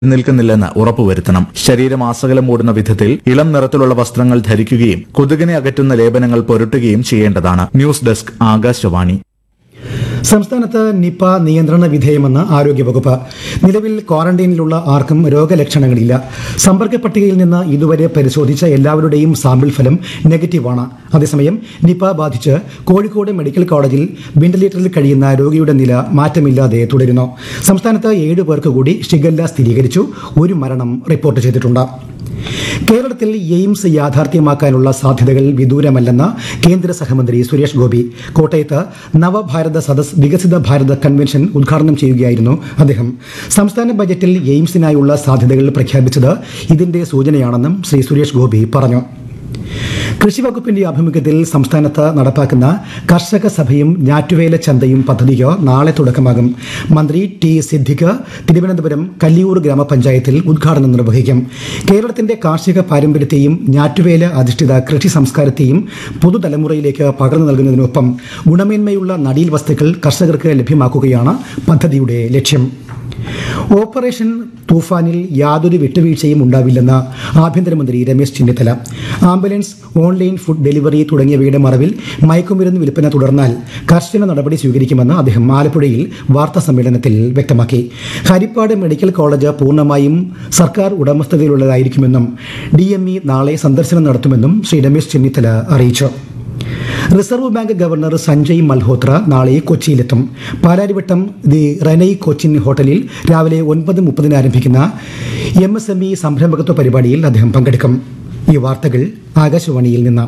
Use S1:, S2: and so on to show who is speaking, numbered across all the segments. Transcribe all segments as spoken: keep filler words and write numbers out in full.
S1: നിൽക്കുന്നില്ലെന്ന് ഉറപ്പുവരുത്തണം. ശരീരമാസകലം മൂടുന്ന വിധത്തിൽ ഇളം നിറത്തിലുള്ള വസ്ത്രങ്ങൾ ധരിക്കുകയും കൊതുകിനെ അകറ്റുന്ന ലേപനങ്ങൾ പുരട്ടുകയും ചെയ്യേണ്ടതാണ്. News desk Akashvani.
S2: സംസ്ഥാനത്ത് നിപ നിയന്ത്രണ വിധേയമെന്ന് ആരോഗ്യവകുപ്പ്. നിലവിൽ ക്വാറന്റൈനിലുള്ള ആർക്കും രോഗലക്ഷണങ്ങളില്ല. സമ്പർക്ക പട്ടികയിൽ നിന്ന് ഇതുവരെ പരിശോധിച്ച എല്ലാവരുടെയും സാമ്പിൾ ഫലം നെഗറ്റീവാണ്. അതേസമയം നിപ ബാധിച്ച് കോഴിക്കോട് മെഡിക്കൽ കോളേജിൽ വെന്റിലേറ്ററിൽ കഴിയുന്ന രോഗിയുടെ നില മാറ്റമില്ലാതെ തുടരുന്നു. സംസ്ഥാനത്ത് ഏഴ് പേർക്ക് കൂടി ഷിഗല്ല സ്ഥിരീകരിച്ചു. ഒരു മരണം റിപ്പോർട്ട് ചെയ്തിട്ടുണ്ട്. കേരളത്തിൽ എയിംസ് യാഥാർത്ഥ്യമാക്കാനുള്ള സാധ്യതകൾ വിദൂരമല്ലെന്ന് കേന്ദ്ര സഹമന്ത്രി സുരേഷ് ഗോപി. കോട്ടയത്ത് നവഭാരത സദസ് വികസിത ഭാരത കൺവെൻഷൻ ഉദ്ഘാടനം ചെയ്യുകയായിരുന്നു അദ്ദേഹം. സംസ്ഥാന ബജറ്റിൽ എയിംസിനായുള്ള സാധ്യതകൾ പ്രഖ്യാപിച്ചത് ഇതിന്റെ സൂചനയാണെന്നും ശ്രീ സുരേഷ് ഗോപി പറഞ്ഞു. കൃഷിവകുപ്പിന്റെ ആഭിമുഖ്യത്തിൽ സംസ്ഥാനത്ത് നടപ്പാക്കുന്ന കർഷക സഭയും ഞാറ്റുവേല ചന്തയും പദ്ധതിക്ക് നാളെ തുടക്കമാകും. മന്ത്രി ടി സിദ്ദിഖ് തിരുവനന്തപുരം കല്ലിയൂർ ഗ്രാമപഞ്ചായത്തിൽ ഉദ്ഘാടനം നിർവഹിക്കും. കേരളത്തിന്റെ കാർഷിക പാരമ്പര്യത്തെയും ഞാറ്റുവേല അധിഷ്ഠിത കൃഷി സംസ്കാരത്തെയും പുതുതലമുറയിലേക്ക് പകർന്നു നൽകുന്നതിനൊപ്പം ഗുണമേന്മയുള്ള നടീൽ വസ്തുക്കൾ കർഷകർക്ക് ലഭ്യമാക്കുകയാണ് പദ്ധതിയുടെ ലക്ഷ്യം. ഓപ്പറേഷൻ തൂഫാനിൽ യാതൊരു വിട്ടുവീഴ്ചയും ഉണ്ടാവില്ലെന്ന് ആഭ്യന്തരമന്ത്രി Ramesh Chennithala. Ambulance, online food delivery തുടങ്ങിയവയുടെ മറവിൽ മയക്കുമരുന്ന് വിൽപ്പന തുടർന്നാൽ കർശന നടപടി സ്വീകരിക്കുമെന്ന് അദ്ദേഹം ആലപ്പുഴയിൽ വാർത്താ സമ്മേളനത്തിൽ വ്യക്തമാക്കി. ഹരിപ്പാട് മെഡിക്കൽ കോളേജ് പൂർണ്ണമായും സർക്കാർ ഉടമസ്ഥതയിലുള്ളതായിരിക്കുമെന്നും ഡി എം ഇ നാളെ സന്ദർശനം നടത്തുമെന്നും ശ്രീ രമേശ് ചെന്നിത്തല അറിയിച്ചു. Reserve bank governor Sanjay Malhotra നാളെ കൊച്ചിയിലെത്തും. പാലാരിവട്ടം ദി റെനൈ കൊച്ചിൻ ഹോട്ടലിൽ രാവിലെ ഒൻപത് മുപ്പതിന് ആരംഭിക്കുന്ന എം എസ് എം ഇ സംരംഭകത്വ പരിപാടിയിൽ അദ്ദേഹം പങ്കെടുക്കും. ഈ വാർത്തകൾ ആകാശവാണിയിൽ നിന്ന്.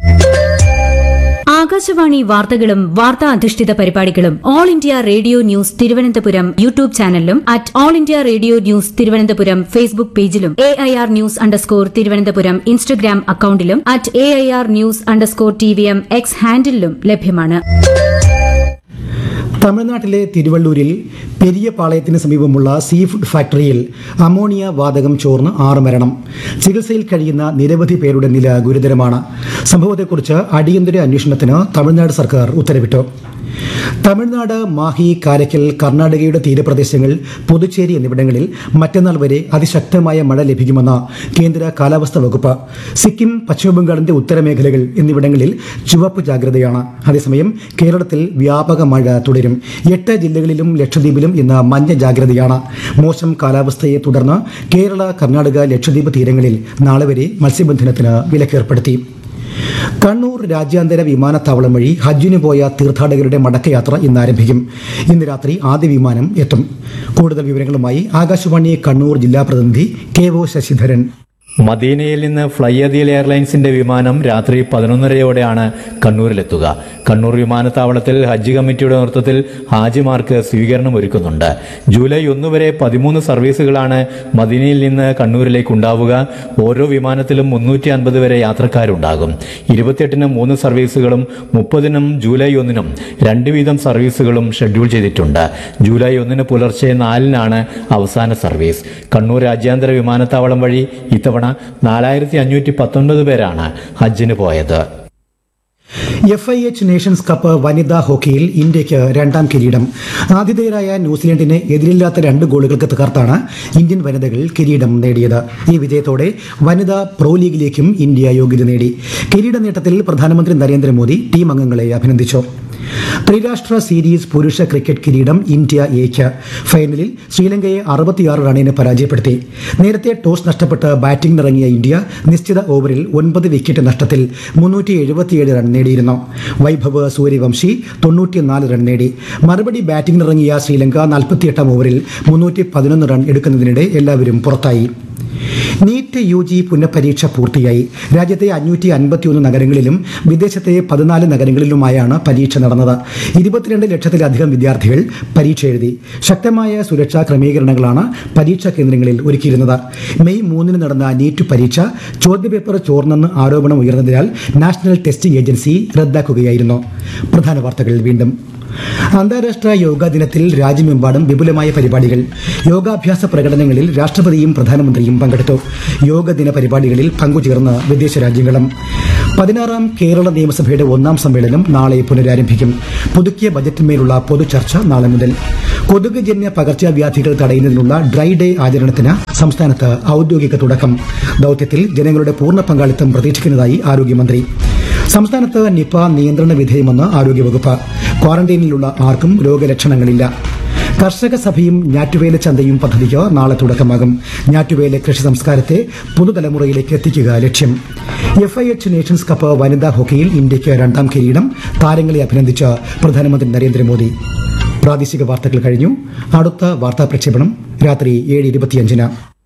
S3: ആകാശവാണി വാർത്തകളും വാർത്താ അധിഷ്ഠിത പരിപാടികളും all India radio news Thiruvananthapuram YouTube ചാനലിലും at all India radio news Thiruvananthapuram Facebook പേജിലും A I R news underscore Thiruvananthapuram Instagram അക്കൌണ്ടിലും at A I R news underscore T V M X ഹാൻഡിലും ലഭ്യമാണ്.
S2: തമിഴ്നാട്ടിലെ തിരുവള്ളൂരിൽ പെരിയപാളയത്തിന് സമീപമുള്ള സീ ഫുഡ് ഫാക്ടറിയിൽ അമോണിയ വാതകം ചോർന്ന് ആറ് മരണം. ചികിത്സയിൽ കഴിയുന്ന നിരവധി പേരുടെ നില ഗുരുതരമാണ്. സംഭവത്തെക്കുറിച്ച് അടിയന്തര അന്വേഷണത്തിന് തമിഴ്നാട് സർക്കാർ ഉത്തരവിട്ടു. തമിഴ്നാട്, മാഹി, കാരയ്ക്കൽ, കർണാടകയുടെ തീരപ്രദേശങ്ങൾ, പുതുച്ചേരി എന്നിവിടങ്ങളിൽ മറ്റന്നാൾ വരെ അതിശക്തമായ മഴ ലഭിക്കുമെന്ന് കേന്ദ്ര കാലാവസ്ഥാ വകുപ്പ്. സിക്കിം, പശ്ചിമബംഗാളിന്റെ ഉത്തരമേഖലകൾ എന്നിവിടങ്ങളിൽ ചുവപ്പ് ജാഗ്രതയാണ്. അതേസമയം കേരളത്തിൽ വ്യാപക മഴ തുടരും. എട്ട് ജില്ലകളിലും ലക്ഷദ്വീപിലും ഇന്ന് മഞ്ഞ ജാഗ്രതയാണ്. മോശം കാലാവസ്ഥയെ തുടർന്ന് കേരള, കർണാടക, ലക്ഷദ്വീപ് തീരങ്ങളിൽ നാളെ വരെ മത്സ്യബന്ധനത്തിന് വിലക്കേർപ്പെടുത്തി. കണ്ണൂർ രാജ്യാന്തര വിമാനത്താവളം വഴി ഹജ്ജിന് പോയ തീർത്ഥാടകരുടെ മടക്കയാത്ര ഇന്ന് ആരംഭിക്കും. ഇന്ന് രാത്രി ആദ്യ വിമാനം എത്തും. കൂടുതൽ വിവരങ്ങളുമായി ആകാശവാണി കണ്ണൂർ ജില്ലാ പ്രതിനിധി കെ ഒ ശശിധരൻ.
S4: മദീനയിൽ നിന്ന് ഫ്ലൈ അദീൽ എയർലൈൻസിന്റെ വിമാനം രാത്രി പതിനൊന്നരയോടെയാണ് കണ്ണൂരിലെത്തുക. കണ്ണൂർ വിമാനത്താവളത്തിൽ ഹജ്ജ് കമ്മിറ്റിയുടെ നേതൃത്വത്തിൽ ഹാജിമാർക്ക് സ്വീകരണം ഒരുക്കുന്നുണ്ട്. ജൂലൈ ഒന്ന് വരെ പതിമൂന്ന് സർവീസുകളാണ് മദീനയിൽ നിന്ന് കണ്ണൂരിലേക്ക് ഉണ്ടാവുക. ഓരോ വിമാനത്തിലും മുന്നൂറ്റി അൻപത് വരെ യാത്രക്കാരുണ്ടാകും. ഇരുപത്തിയെട്ടിന് മൂന്ന് സർവീസുകളും മുപ്പതിനും ജൂലൈ ഒന്നിനും രണ്ട് വീതം സർവീസുകളും ഷെഡ്യൂൾ ചെയ്തിട്ടുണ്ട്. ജൂലൈ ഒന്നിന് പുലർച്ചെ നാലിനാണ് അവസാന സർവീസ്. കണ്ണൂർ രാജ്യാന്തര വിമാനത്താവളം വഴി ഇത്തവണ നാലായിരത്തി അഞ്ഞൂറ്റി പത്തൊൻപത് പേരാണ് ഹജ്ജിന് പോയത്.
S2: F I H Nations cup വനിതാ ഹോക്കിയിൽ ഇന്ത്യയ്ക്ക് രണ്ടാം കിരീടം. ആതിഥേയരായ ന്യൂസിലൻഡിനെ എതിരില്ലാത്ത രണ്ട് ഗോളുകൾക്ക് തകർത്താണ് ഇന്ത്യൻ വനിതകൾ കിരീടം നേടിയത്. ഈ വിജയത്തോടെ വനിതാ പ്രോ ലീഗിലേക്കും ഇന്ത്യ യോഗ്യത നേടി. കിരീട നേട്ടത്തിൽ പ്രധാനമന്ത്രി നരേന്ദ്രമോദി ടീം അംഗങ്ങളെ അഭിനന്ദിച്ചു. ത്രിരാഷ്ട്ര സീരീസ് പുരുഷ ക്രിക്കറ്റ് കിരീടം ഇന്ത്യ എക്ക്. ഫൈനലിൽ ശ്രീലങ്കയെ അറുപത്തിയാറ് റണ്ണിന് പരാജയപ്പെടുത്തി. നേരത്തെ ടോസ് നഷ്ടപ്പെട്ട് ബാറ്റിംഗിനിറങ്ങിയ ഇന്ത്യ നിശ്ചിത ഓവറിൽ ഒൻപത് വിക്കറ്റ് നഷ്ടത്തിൽ മുന്നൂറ്റി എഴുപത്തിയേഴ് റൺ നേടിയിരുന്നു. വൈഭവ് സൂര്യവംശി തൊണ്ണൂറ്റിനാല് റൺ നേടി. മറുപടി ബാറ്റിംഗിനിറങ്ങിയ ശ്രീലങ്ക നാൽപ്പത്തിയെട്ടാം ഓവറിൽ മുന്നൂറ്റി പതിനൊന്ന് റൺ എടുക്കുന്നതിനിടെ എല്ലാവരും പുറത്തായി. നീറ്റ് യു ജി പുനഃപരീക്ഷ പൂർത്തിയായി. രാജ്യത്തെ അഞ്ഞൂറ്റി അൻപത്തിയൊന്ന് നഗരങ്ങളിലും വിദേശത്തെ പതിനാല് നഗരങ്ങളിലുമായാണ് പരീക്ഷ നടന്നത്. ഇരുപത്തിരണ്ട് ലക്ഷത്തിലധികം വിദ്യാർത്ഥികൾ പരീക്ഷ എഴുതി. ശക്തമായ സുരക്ഷാ ക്രമീകരണങ്ങളാണ് പരീക്ഷാ കേന്ദ്രങ്ങളിൽ ഒരുക്കിയിരുന്നത്. മെയ് മൂന്നിന് നടന്ന നീറ്റ് പരീക്ഷ ചോദ്യപേപ്പർ ചോർന്നെന്ന് ആരോപണം ഉയർന്നതിനാൽ നാഷണൽ ടെസ്റ്റിംഗ് ഏജൻസി റദ്ദാക്കുകയായിരുന്നു. പ്രധാന വാർത്തകൾ വീണ്ടും. അന്താരാഷ്ട്ര യോഗാ ദിനത്തിൽ രാജ്യമെമ്പാടും വിപുലമായ പരിപാടികൾ. യോഗാഭ്യാസ പ്രകടനങ്ങളിൽ രാഷ്ട്രപതിയും പ്രധാനമന്ത്രിയും പങ്കെടുത്തു. യോഗ ദിന പരിപാടികളിൽ പങ്കുചേർന്ന് വിദേശ രാജ്യങ്ങളും. പതിനാറാം കേരള നിയമസഭയുടെ ഒന്നാം സമ്മേളനം നാളെ പുനരാരംഭിക്കും. പുതുക്കിയ ബജറ്റിന്മേലുള്ള പൊതുചർച്ച നാളെ മുതൽ. കൊതുക് ജന്യ പകർച്ചവ്യാധികൾ തടയുന്നതിനുള്ള ഡ്രൈ ഡേ ആചരണത്തിന് സംസ്ഥാനത്ത് ഔദ്യോഗിക തുടക്കം. ദൌത്യത്തിൽ ജനങ്ങളുടെ പൂർണ്ണ പങ്കാളിത്തം പ്രതീക്ഷിക്കുന്നതായി ആരോഗ്യമന്ത്രി. സംസ്ഥാനത്ത് നിപ നിയന്ത്രണ വിധേയമെന്ന് ആരോഗ്യവകുപ്പ്. ക്വാറന്റൈനിലുള്ള ആർക്കും രോഗലക്ഷണങ്ങളില്ല. കർഷക സഭയും ഞാറ്റുവേല ചന്തയും പദ്ധതിക്ക് നാളെ തുടക്കമാകും. ഞാറ്റുവേല കൃഷി സംസ്കാരത്തെ പുതുതലമുറയിലേക്ക് എത്തിക്കുക ലക്ഷ്യം. F I H Nations cup വനിതാ ഹോക്കിയിൽ ഇന്ത്യയ്ക്ക് രണ്ടാം കിരീടം. താരങ്ങളെ അഭിനന്ദിച്ച് പ്രധാനമന്ത്രി നരേന്ദ്രമോദി. പ്രാദേശിക വാർത്തകൾ കഴിഞ്ഞു. അടുത്ത വാർത്താ പ്രക്ഷേപണം രാത്രി ഏഴ് ഇരുപത്തിയഞ്ചിന്.